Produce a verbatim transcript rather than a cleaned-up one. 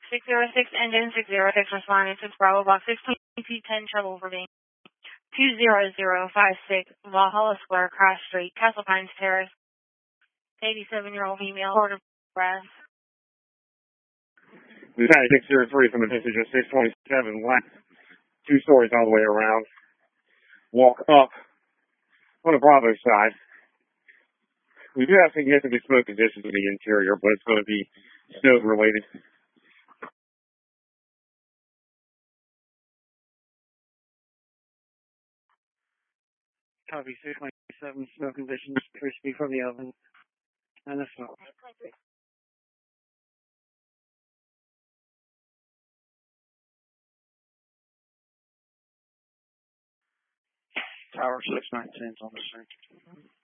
six zero six engine, six zero six responding to Bravo Box sixteen P ten trouble for being two zero zero five six Valhalla Square, Cross Street, Castle Pines Terrace. eighty-seven-year-old female, Port of Brass. Lieutenant six zero three from the vintage of six twenty-seven, left, two stories all the way around. Walk up on the Bravo side. We do have significant smoke conditions in the interior, but it's going to be snow related. Copy six twenty-seven, smoke conditions, crispy from the oven, and the smoke. Tower six nineteen on the scene.